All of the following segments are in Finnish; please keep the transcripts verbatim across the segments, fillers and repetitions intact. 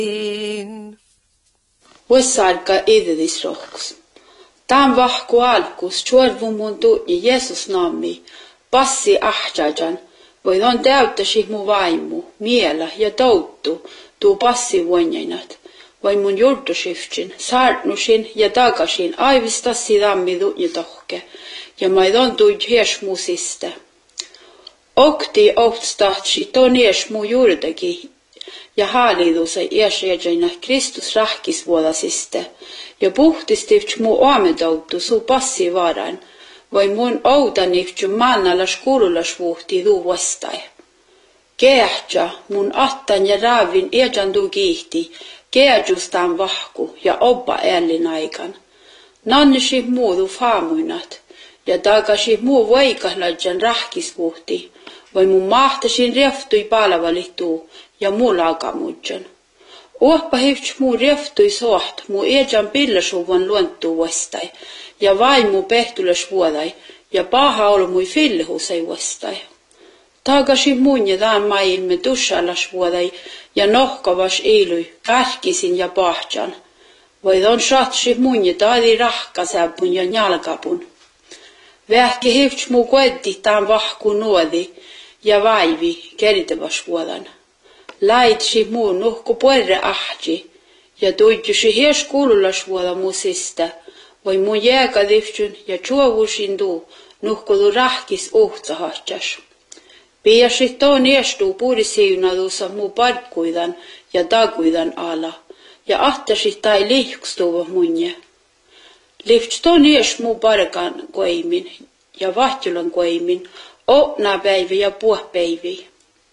Vuosarka ededisrohkus. Tämän vahku alkus juorvu mun tuutni Jeesus nammi, passi ahjajan, voidaan täyttäisi mun vaimu, miela ja touttu, tuu passi vuonjainat. Vai mun juurtusiftin, saartnusin ja takasin aivistasi dammi tuutni tohke, ja maidon tuid hiesmusista. Okti ohtstahtsi ton hiesmu juurtaki, ja haalidusai iäsjäjänä Kristus rahkisvuodasista, ja puhtistivt mu aamedouttu suu passi varan, vai mun oudanivtju mannalas kuululas vuhti tuu vastai. Keähtsä mun attan ja raavin iäjandu kiihti, keäjustaan vahku ja oppa ällin aikan. Nannisi muudu faamuinat, ja takasi muu vaikahladjan rahkisvuhti, vai mun mahtasin reftui palavalittuu, ja muu laakamudjan. Uoppa hivts muu reftui soht, muu ejan pillasuvan luontuu vastai, ja vaimu pehtulas vuodai, ja paha olu mui fillehusai vastai. Takasi mun ja taan maailme tussalas vuodai, ja nohkavas eilui, kärkisin ja pahtjan. Voidaan satsi mun ja taadi rahkasapun ja njalkapun. Vähki hivts muu koetti taan vahku nuodi, ja vaivi kertevas vuodan. Laitsi muu nuhku puerre ahti, ja tuidjusi hies kuululas vuoda muusista, vai mun jääkadivtsun ja juovusin tuu, nuhkudu rahkis uhtsahahtsas. Piäsi toon iestuu puurisiunadussa muu parkkuidan ja takuidan ala, ja ahtasi tai lihkstuva munje. Livts toon ies muu parkan koimin ja vahtjulan koimin, opna päivi ja puhpäivi.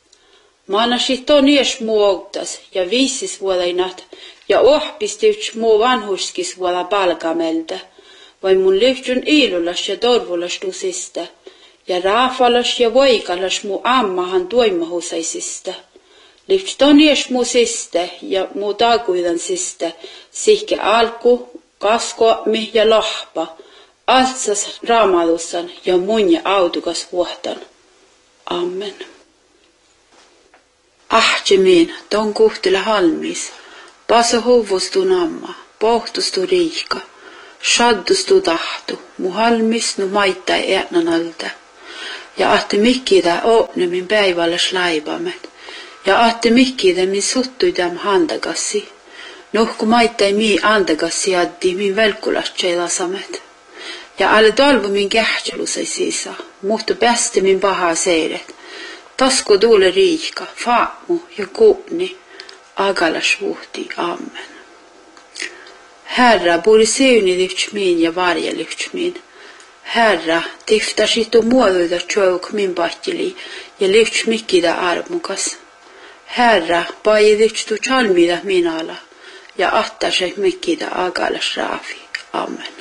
Maanasi ton ies muu outas ja viisis vuodainat ja ohpistivts muu vanhuskis vuoda palkamelta, vai mun lihtjun iilulas ja torvulas tusista, ja raafalas ja voikalas muu ammahan tuimahusaisista. Livts ton ies muu siste ja muu takuidan siste, sihke alku, kaskoami ja lahpa, altsas raamalussan ja mun ja autukas vuotan. Amen. Ahtjemiin, ton kuhtila halmis, paso huvustu namma, pohtustu riika, shaddustu tahtu, mu halmis nu maittai äänanalta. Ja ahti mikkida oopnemin päivälläs laivamet, ja ahti mikkida min suttuidam handagassi, nuhku maittai mii andagassi addi min velkulatseilasamet. Ja alle talvu min kähtjelusai sisa, muhtu päästi min pahaa seiret. Tasku tuule riika, faamu ja kuuni, agalas vuhti, amen. Herra, puoli siuni lyhtsmiin ja varja lyhtsmiin. Herra, tiftasitu muoduida tjouk min pahtili ja lyhtsmikkida armukas. Herra, pai lyhtstu chalmida minala ja ahtasek mikkida agalas raafi, amen.